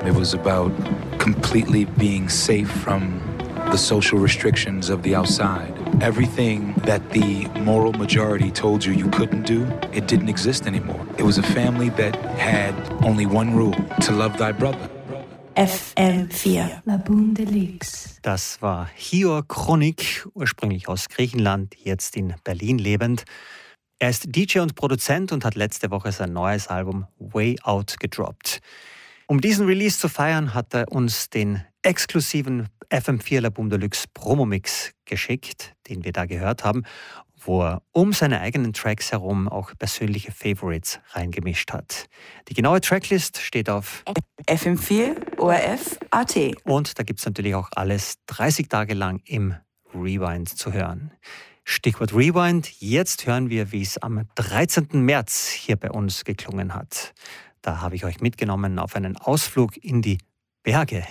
It was about completely being safe from the social restrictions of the outside. Everything that the moral majority told you you couldn't do, it didn't exist anymore. It was a family that had only one rule, to love thy brother. FM4 La Boom Deluxe. Das war Hior Chronik, ursprünglich aus Griechenland, jetzt in Berlin lebend. Er ist DJ und Produzent und hat letzte Woche sein neues Album Way Out gedroppt. Um diesen Release zu feiern, hat er uns den exklusiven FM4 La Boom Deluxe Promomix geschickt, den wir da gehört haben, wo er um seine eigenen Tracks herum auch persönliche Favorites reingemischt hat. Die genaue Tracklist steht auf FM4 ORF.at. Und da gibt es natürlich auch alles 30 Tage lang im Rewind zu hören. Stichwort Rewind, jetzt hören wir, wie es am 13. März hier bei uns geklungen hat. Da habe ich euch mitgenommen auf einen Ausflug in die Berge.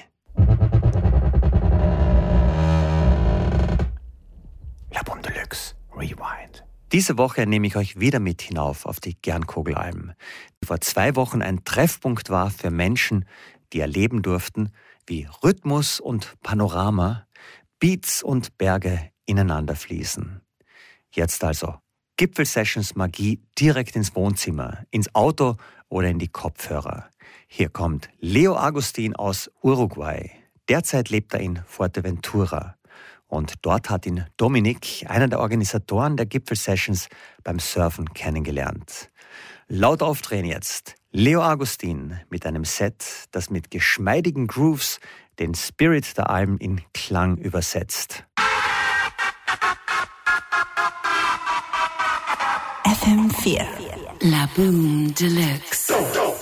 La Boom Deluxe Rewind. Diese Woche nehme ich euch wieder mit hinauf auf die Gernkogelalm, die vor 2 Wochen ein Treffpunkt war für Menschen, die erleben durften, wie Rhythmus und Panorama, Beats und Berge ineinander fließen. Jetzt also Gipfelsessions Magie direkt ins Wohnzimmer, ins Auto oder in die Kopfhörer. Hier kommt Leo Agustin aus Uruguay. Derzeit lebt er in Fuerteventura. Und dort hat ihn Dominik, einer der Organisatoren der Gipfelsessions, beim Surfen kennengelernt. Laut aufdrehen jetzt Leo Agustin mit einem Set, das mit geschmeidigen Grooves den Spirit der Alm in Klang übersetzt. FM4 La Boom Deluxe.